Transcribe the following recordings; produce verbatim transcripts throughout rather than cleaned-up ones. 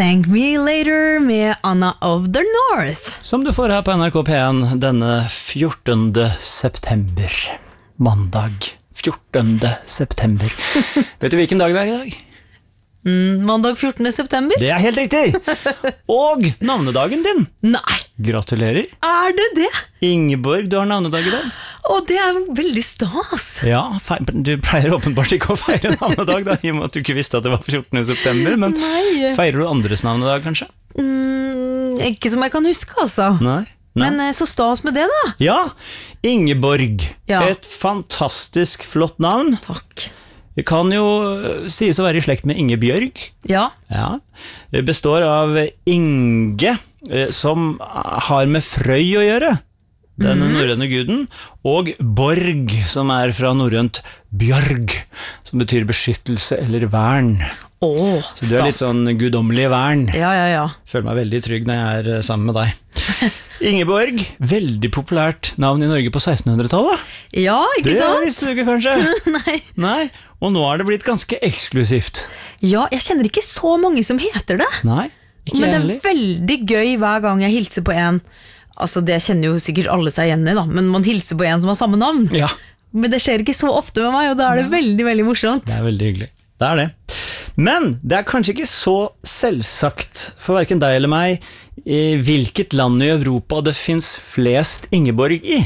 Thank Me Later med Anna of the North. Som du får her på N R K P en denne fjortende september. Mandag fjortende september. Vet du hvilken dag det er i dag? Mm, mandag fjortende september? Det er helt riktig! Og navnedagen din. Nei! Gratulerer. Er det det? Ingeborg, du har navnedag i dag. Og det er veldig stas. Ja, du pleier åpenbart ikke å feire navnedag da, i og med at du ikke visste at det var fjortende september, men Nei. Feirer du andres navnedag kanskje? Mm, ikke som jeg kan huske, altså. Nei. Nei. Men så stas med det da. Ja, Ingeborg. Ja. Et fantastisk flott navn. Takk. Det kan jo sies å være i slekt med Ingebjørg. Ja. Ja. Det består av Inge, som har med Frøy å gjøre, denne mm. norrøne guden, og Borg, som er fra norrønt Bjørg, som betyr beskyttelse eller vern. Åh, Så du er litt sånn gudomlig vern. Ja, ja, ja. Føler meg veldig trygg når jeg er sammen med deg. Ingeborg, veldig populært navn i Norge på sekstenhundretallet. Ja, ikke det sant? Det visste du ikke kanskje? Nei. Nei, og nå er det blitt ganske eksklusivt. Ja, jeg kjenner ikke så mange som heter det. Nei, ikke Men det er heller. veldig gøy hver gang jeg hilser på en. Altså, det kjenner jo sikkert alle seg igjen i da, men man hilser på en som har samme navn. Ja. Men det skjer ikke så ofte med meg, og da er det ja. veldig, veldig morsomt. Det er veldig hyggelig. Det er det. Men det er kanskje ikke så selvsagt for hverken deg eller meg i hvilket land i Europa det finnes flest Ingeborg i.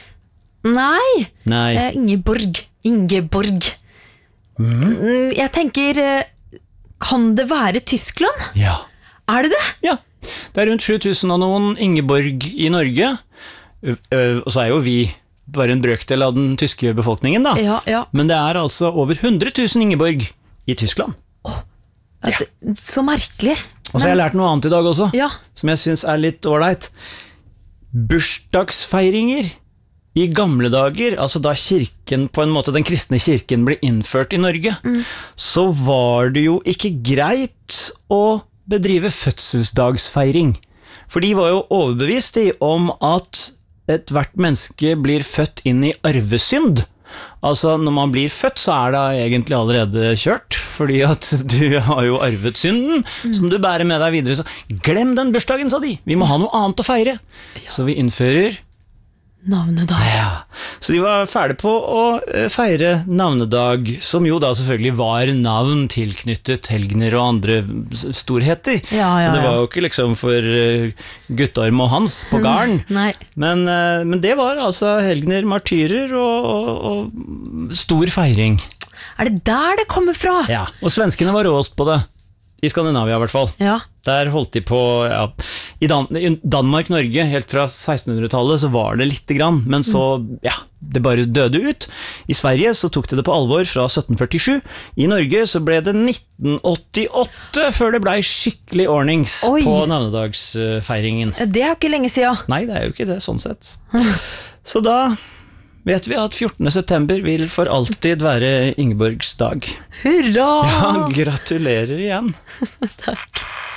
Nei, Nei. Eh, Ingeborg. Ingeborg. Mm. Jeg tenker, kan det være Tyskland? Ja. Er det det? Ja. Det er rundt sju tusen og noen Ingeborg i Norge, og så er jo vi bare en brøkdel av den tyske befolkningen da. Ja, ja. Men det er altså over hundre tusen Ingeborg i Tyskland. Åh, ja. Så merkelig. Og så har jeg lært noe annet i dag også, ja. som jeg synes er litt ålreit. Bursdagsfeiringer i gamle dager, altså da kirken, på en måte den kristne kirken ble innført i Norge, mm. så var det jo ikke greit å bedrive fødselsdagsfeiring. For de var jo overbevist i om at et hvert menneske blir født inn i arvesynd. Altså, når man blir født, så er det egentlig allerede kjørt, fordi at du har jo arvet synden, mm. som du bærer med deg videre. Så glem den bursdagen, sa de. Vi må ha noe annet å feire. Ja. Så vi innfører navnedag. Ja. Så de var ferdige på å feire navnedag, som jo da selvfølgelig var navn tilknyttet helgener og andre storheter. Ja, ja, så det var ja. jo ikke liksom for Guttorm og Hans på garden. Nei. Men, men det var altså helgener, martyrer og, og, og stor feiring. Er det der det kommer fra? Ja, og svenskene var råst på det. I Skandinavia i hvert fall. Ja. Der holdt de på, ja, i, Dan i Danmark-Norge, helt fra sekstenhundretallet, så var det litt grann, men så, ja, det bare døde ut. I Sverige så tok de det på alvor fra sytten førtisju. I Norge så ble det nitten åttiåtte før det ble skikkelig ordnings Oi. På navnedagsfeiringen. Det er jo ikke lenge siden. Nei, det er jo ikke det, sånn sett. Så da vet vi at fjortende september vil for alltid være Ingeborgs dag. Hurra! Ja, gratulerer igjen. Takk.